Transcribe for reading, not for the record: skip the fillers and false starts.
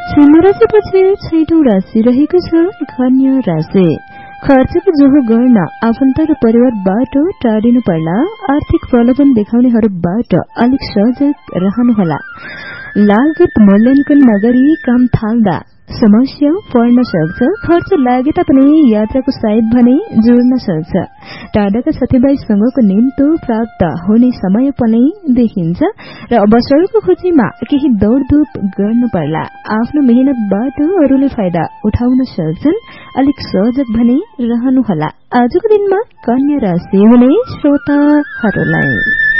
सिंह राशिपछि 6औं राशि रहेको छ कन्या राशि। खर्चको जोहो गर्न आफन्त र परिवारबाट टाढिनु पर्ला। आर्थिक प्रलोभन देखाउनेहरूबाट अलिक सजग रहनुहोला। लागत मूल्याङ्कन नगरी काम थाल्दा समस्या पर्न सक्छ। खर्च लागे तापनि यात्राको सायद भने जोड्न सक्छ। टाढाका साथीभाइसँगको निम्तो प्राप्त हुने समय पनि देखिन्छ र अवसरको खोजीमा केही दौडधुप गर्नु पर्ला। आफ्नो मेहनतबाट अरूले फाइदा उठाउन सक्छन्। अलिक सजग भने रहनुहोला। आजको दिनमा कन्या राशि हुने श्रोताहरूलाई